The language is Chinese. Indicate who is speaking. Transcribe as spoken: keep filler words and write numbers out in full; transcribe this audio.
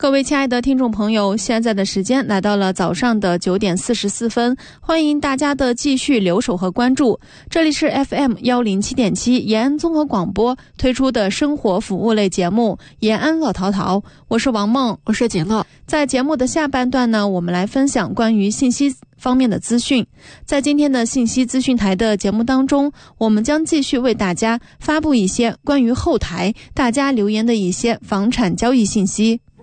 Speaker 1: 各位亲爱的听众朋友，现在的时间来到了早上的九点四十四分，欢迎大家的继续留守和关注。这里是 F M 一零七点七 延安综合广播推出的生活服务类节目《延安乐淘淘》，我是王梦，
Speaker 2: 我是简乐。
Speaker 1: 在节目的下半段呢，我们来分享关于信息方面的资讯。在今天的信息资讯台的节目当中，我们将继续为大家发布一些关于后台大家留言的一些房产交易信息。